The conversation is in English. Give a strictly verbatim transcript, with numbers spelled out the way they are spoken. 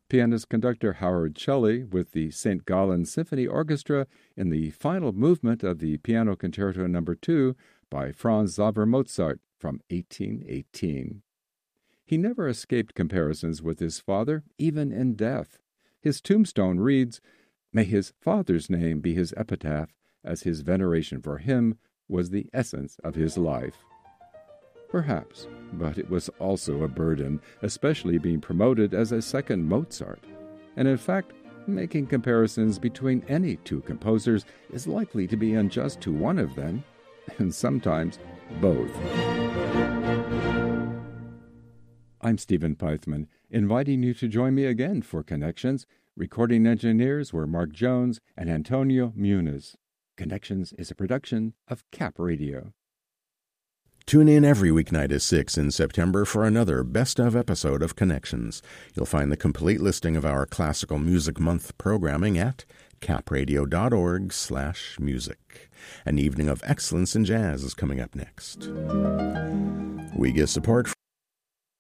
Pianist-conductor Howard Shelley with the Saint Gallen Symphony Orchestra in the final movement of the Piano Concerto Number two by Franz Xaver Mozart from eighteen eighteen. He never escaped comparisons with his father, even in death. His tombstone reads, "May his father's name be his epitaph, as his veneration for him was the essence of his life." Perhaps, but it was also a burden, especially being promoted as a second Mozart. And in fact, making comparisons between any two composers is likely to be unjust to one of them, and sometimes both. I'm Stephen Pythman, inviting you to join me again for Connections. Recording engineers were Mark Jones and Antonio Muniz. Connections is a production of Cap Radio. Tune in every weeknight at six in September for another best-of episode of Connections. You'll find the complete listing of our Classical Music Month programming at capradio.org slash music. An evening of excellence in jazz is coming up next. We get support from